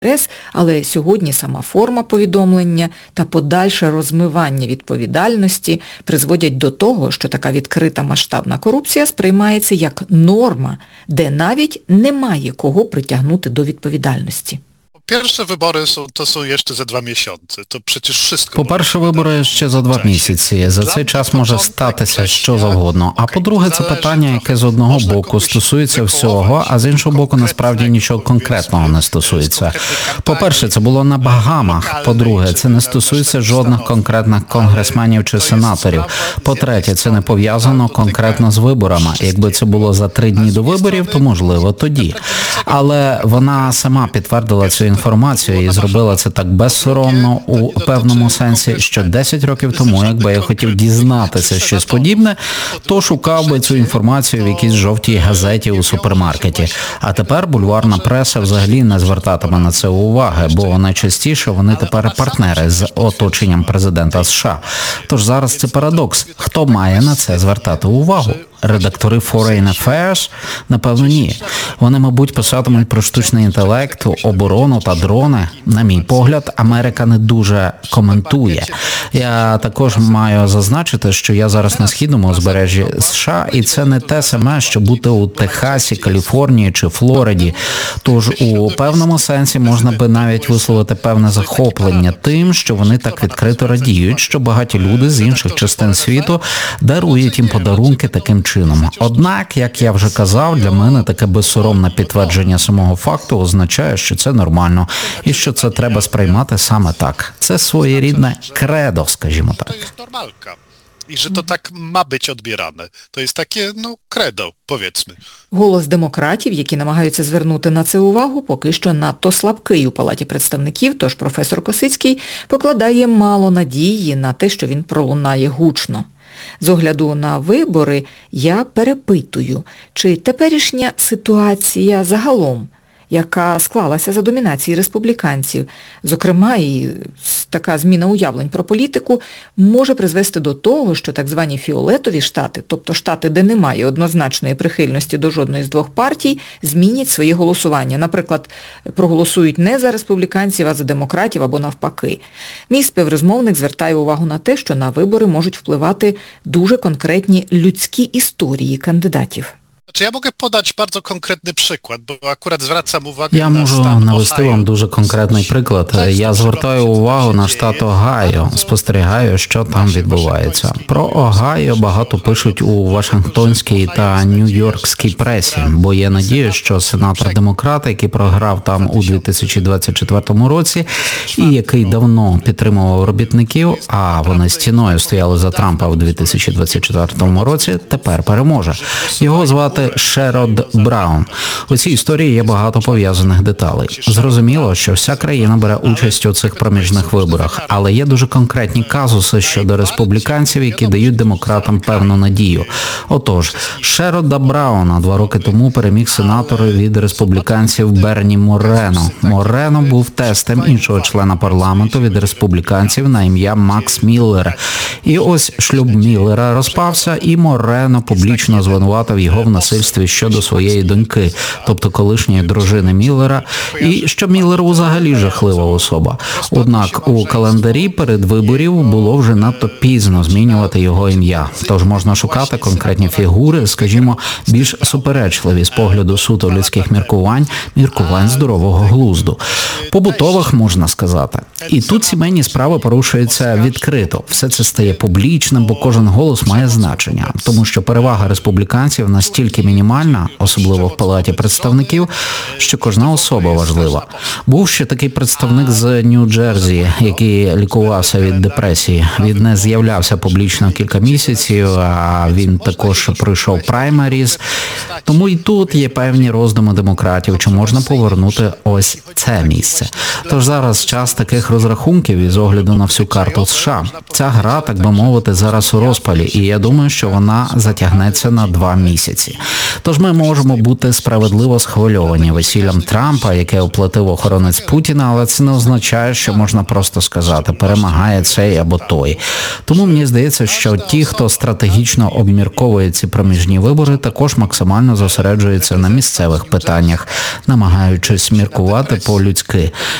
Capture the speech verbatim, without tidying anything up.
інтерес, але сьогодні сама форма повідомлення та подальше розмивання відповідальності призводять до того, що така відкрита масштабна корупція сприймається як норма, де навіть немає кого притягнути до відповідальності. Pierwsze wybory są, to są jeszcze za dwa miesiące. To przecież wszystko... По-перше, вибори ще за два місяці. За цей час може статися що завгодно. А по-друге, це питання, яке з одного боку стосується всього, а з іншого боку, насправді нічого конкретного не стосується. По-перше, це було на Багамах. По-друге, це не стосується жодних конкретних конгресменів чи сенаторів. По-третє, це не пов'язано конкретно з виборами. Якби це було за три дні до виборів, то можливо тоді. Але вона сама підтвердила цю інформацію і зробила це так безсоромно у певному сенсі, що десять років тому, якби я хотів дізнатися щось подібне, то шукав би цю інформацію в якійсь жовтій газеті у супермаркеті. А тепер бульварна преса взагалі не звертатиме на це уваги, бо найчастіше вони тепер партнери з оточенням президента США. Тож зараз це парадокс. Хто має на це звертати увагу? Редактори Foreign Affairs? Напевно, ні. Вони, мабуть, писатимуть про штучний інтелект, оборону та дрони. На мій погляд, Америка не дуже коментує. Я також маю зазначити, що я зараз на східному узбережжі США, і це не те саме, що бути у Техасі, Каліфорнії чи Флориді. Тож у певному сенсі можна би навіть висловити певне захоплення тим, що вони так відкрито радіють, що багаті люди з інших частин світу дарують їм подарунки таким чином. Однак, як я вже казав, для мене таке безсоромне підтвердження самого факту означає, що це нормально і що це треба сприймати саме так. Це своєрідне кредо, скажімо так. І що то так ma być odbierane. To jest takie, no, credo, powiedzmy. Голос демократів, які намагаються звернути на це увагу, поки що надто слабкий у Палаті представників, тож професор Косицький покладає мало надії на те, що він пролунає гучно. З огляду на вибори я перепитую, чи теперішня ситуація загалом, яка склалася за домінації республіканців, зокрема і така зміна уявлень про політику, може призвести до того, що так звані фіолетові штати, тобто штати, де немає однозначної прихильності до жодної з двох партій, змінять своє голосування. Наприклад, проголосують не за республіканців, а за демократів або навпаки. Мій співрозмовник звертає увагу на те, що на вибори можуть впливати дуже конкретні людські історії кандидатів. Czy ja mogę podać bardzo konkretny przykład, bo akurat zwracam uwagę Я на можу стан навести вам дуже конкретний приклад. Я звертаю увагу на штат Огайо, спостерігаю, що там відбувається. Про Огайо багато пишуть у Вашингтонській та Нью-Йоркській пресі, бо є надія, що сенатор-демократ, який програв там у дві тисячі двадцять четвертому році і який давно підтримував робітників, а вони стіною стояли за Трампа у дві тисячі двадцять четвертому році, тепер переможе. Його звати Шерод Браун. У цій історії є багато пов'язаних деталей. Зрозуміло, що вся країна бере участь у цих проміжних виборах, але є дуже конкретні казуси щодо республіканців, які дають демократам певну надію. Отож, Шерода Брауна два роки тому переміг сенатор від республіканців Берні Морено. Морено був тестем іншого члена парламенту від республіканців на ім'я Макс Міллер. І ось шлюб Міллера розпався, і Морено публічно звинуватив його в насильстві щодо своєї доньки, тобто колишньої дружини Міллера, і що Міллер взагалі жахлива особа. Однак у календарі перед виборів було вже надто пізно змінювати його ім'я. Тож можна шукати конкретні фігури, скажімо, більш суперечливі з погляду суто людських міркувань, міркувань здорового глузду. Побутових, можна сказати. І тут сімейні справи порушуються відкрито. Все це стає публічним, бо кожен голос має значення. Тому що перевага республіканців настільки мінімальна, особливо в Палаті представників, що кожна особа важлива. Був ще такий представник з Нью-Джерсі, який лікувався від депресії. Він не з'являвся публічно кілька місяців, а він також пройшов праймаріз. Тому і тут є певні роздуми демократів, чи можна повернути ось це місце. Тож зараз час таких розрахунків із огляду на всю карту США. Ця гра, так би мовити, зараз у розпалі, і я думаю, що вона затягнеться на два місяці. Тож ми можемо бути справедливо схвильовані весіллям Трампа, яке оплатив охоронець Путіна, але це не означає, що можна просто сказати, перемагає цей або той. Тому мені здається, що ті, хто стратегічно обмірковує ці проміжні вибори, також максимально зосереджуються на місцевих питаннях, намагаючись міркувати по-людськи.